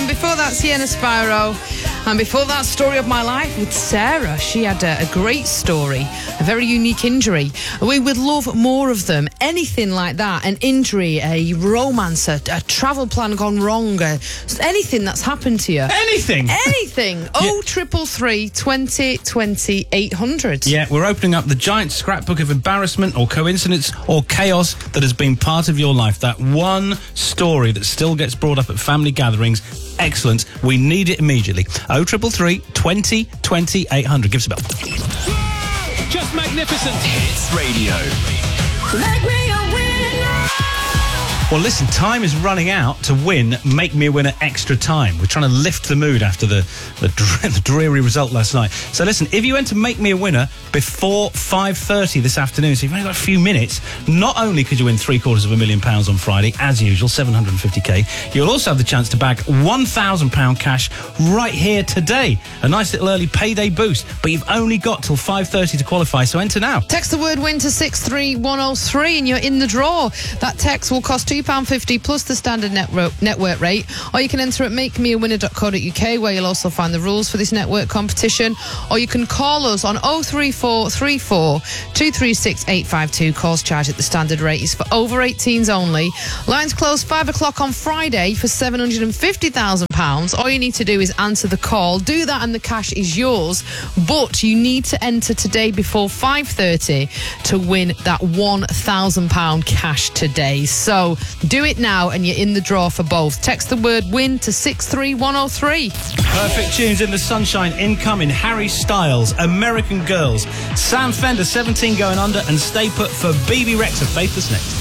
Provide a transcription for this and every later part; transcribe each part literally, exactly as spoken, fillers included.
And before that, Sienna Spyro. And before that, Story of My Life with Sarah. She had a, a great story, a very unique injury. We would love more of them. Anything like that, an injury, a romance, a, a travel plan gone wrong, a, anything that's happened to you. Anything? Anything. Oh, triple three, twenty, twenty, eight hundred. Yeah, we're opening up the giant scrapbook of embarrassment or coincidence or chaos that has been part of your life. That one story that still gets brought up at family gatherings. Excellent. We need it immediately. Oh, triple three, twenty, twenty, eight hundred. Give us a bell. Just magnificent. Hits Radio. Make me a winner. Well, listen, time is running out to win Make Me a Winner Extra Time. We're trying to lift the mood after the, the, dre- the dreary result last night. So listen, if you enter Make Me a Winner before five thirty this afternoon, so you've only got a few minutes, not only could you win three quarters of a million pounds on Friday, as usual, seven hundred fifty k, you'll also have the chance to bag one thousand pounds cash right here today. A nice little early payday boost, but you've only got till five thirty to qualify, so enter now. Text the word win to six three one oh three and you're in the draw. That text will cost two pounds fifty plus the standard network, network rate, or you can enter at make me a winner dot co dot uk, where you'll also find the rules for this network competition, or you can call us on oh three four three four two three six eight five two. Calls charge at the standard rate is for over eighteens only. Lines close five o'clock on Friday for seven hundred fifty thousand pounds. All you need to do is answer the call, do that and the cash is yours, but you need to enter today before five thirty to win that one thousand pounds cash today. So do it now and you're in the draw for both. Text the word win to six three one oh three. Perfect tunes in the sunshine incoming. Harry Styles, American Girls, Sam Fender, seventeen going under, and Stay Put for B B Rex of Faithless Next.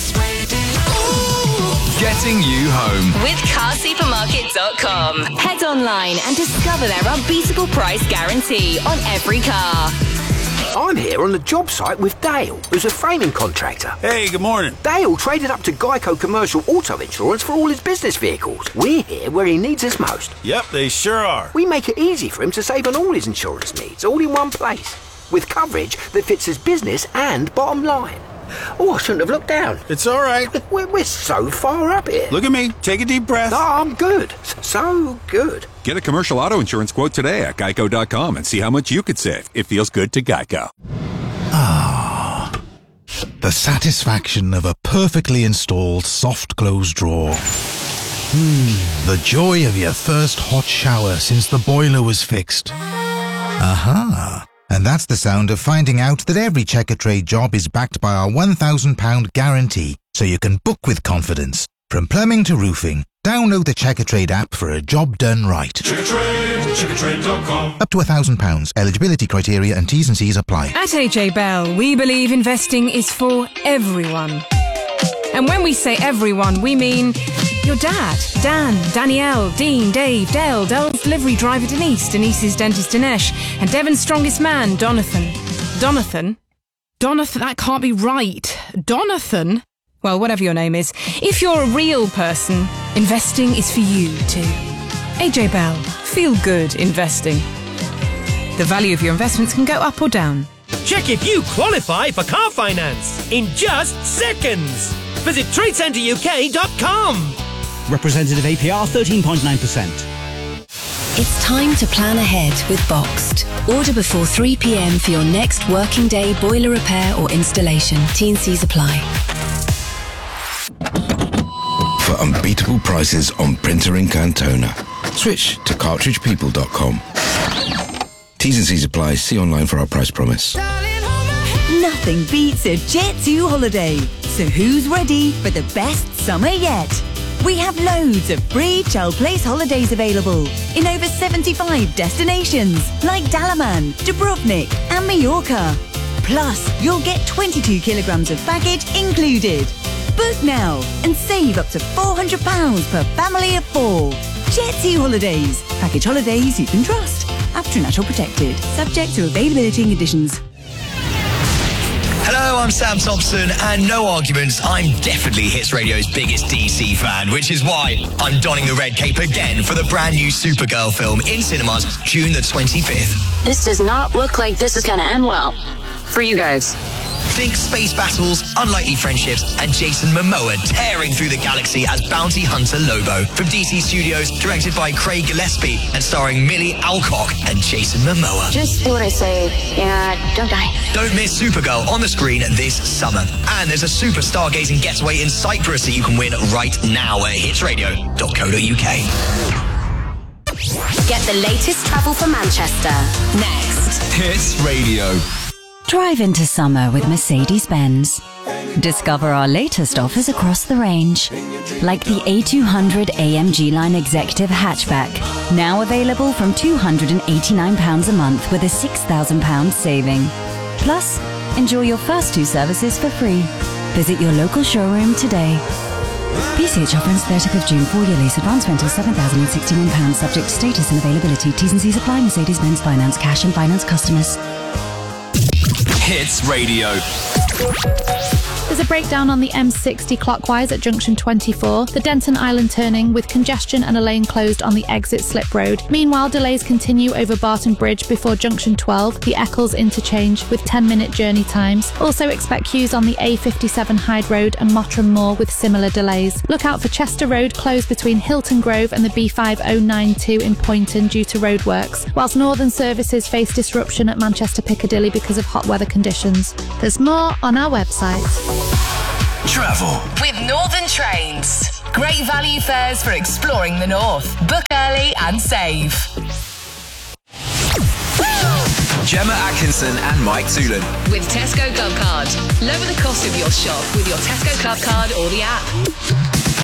Getting you home. With car supermarket dot com. Head online and discover their unbeatable price guarantee on every car. I'm here on the job site with Dale, who's a framing contractor. Hey, good morning. Dale traded up to Geico Commercial Auto Insurance for all his business vehicles. We're here where he needs us most. Yep, they sure are. We make it easy for him to save on all his insurance needs, all in one place, with coverage that fits his business and bottom line. Oh, I shouldn't have looked down. It's all right. We're, we're so far up here. Look at me. Take a deep breath. Oh, I'm good. So good. Get a commercial auto insurance quote today at geico dot com and see how much you could save. It feels good to Geico. Ah, the satisfaction of a perfectly installed soft close drawer. Hmm, the joy of your first hot shower since the boiler was fixed. Aha. And that's the sound of finding out that every Checkatrade job is backed by our one thousand pounds guarantee, so you can book with confidence. From plumbing to roofing, download the Checkatrade app for a job done right. Checkatrade, checkatrade dot com. Up to one thousand pounds. Eligibility criteria and T's and C's apply. At A J Bell, we believe investing is for everyone. And when we say everyone, we mean your dad, Dan, Danielle, Dean, Dave, Dale, Dell's delivery driver Denise, Denise's dentist Dinesh, and Devon's strongest man, Donathan. Donathan? Donathan? That can't be right. Donathan? Well, whatever your name is, if you're a real person, investing is for you too. A J Bell, feel good investing. The value of your investments can go up or down. Check if you qualify for car finance in just seconds. Visit trade centre U K dot com. Representative A P R thirteen point nine percent. It's time to plan ahead with Boxed. Order before three p.m. for your next working day boiler repair or installation. T and C's apply. For unbeatable prices on printer ink and toner, switch to cartridge people dot com. T's and C's apply. See online for our price promise. Nothing beats a Jet two holiday. So who's ready for the best summer yet? We have loads of free Chel Place holidays available in over seventy-five destinations like Dalaman, Dubrovnik and Mallorca. Plus, you'll get twenty-two kilograms of baggage included. Book now and save up to four hundred pounds per family of four. Jet two Holidays. Package holidays you can trust. After Natural Protected. Subject to availability and conditions. Hello, I'm Sam Thompson, and no arguments, I'm definitely Hits Radio's biggest D C fan, which is why I'm donning the red cape again for the brand new Supergirl film in cinemas June the twenty-fifth. This does not look like this is going to end well for you guys. Think space battles, unlikely friendships, and Jason Momoa tearing through the galaxy as bounty hunter Lobo. From D C Studios, directed by Craig Gillespie and starring Millie Alcock and Jason Momoa. Just do what I say. Yeah, don't die. Don't miss Supergirl on the screen this summer. And there's a super stargazing getaway in Cyprus that you can win right now at hits radio dot co dot uk. Get the latest travel for Manchester. Next. Hits Radio. Drive into summer with Mercedes-Benz. Discover our latest offers across the range. Like the A two hundred A M G Line Executive Hatchback. Now available from two hundred eighty-nine pounds a month with a six thousand pounds saving. Plus, enjoy your first two services for free. Visit your local showroom today. P C H offer ends thirtieth of June. Four-year lease. Advance rental seven thousand sixty-one pounds subject to status and availability. T's and C's apply. Mercedes-Benz Finance. Cash and finance customers. Hits Radio. There's a breakdown on the M sixty clockwise at junction twenty-four, the Denton Island turning with congestion and a lane closed on the exit slip road. Meanwhile, delays continue over Barton Bridge before junction twelve, the Eccles interchange with ten minute journey times. Also expect queues on the A fifty-seven Hyde Road and Mottram Moor with similar delays. Look out for Chester Road closed between Hilton Grove and the B five oh nine two in Poynton due to roadworks, whilst northern services face disruption at Manchester Piccadilly because of hot weather conditions. There's more on our website. Travel with Northern Trains. Great value fares for exploring the north. Book early and save. Gemma Atkinson and Mike Toolan. With Tesco Club Card. Lower the cost of your shop with your Tesco Club Card or the app.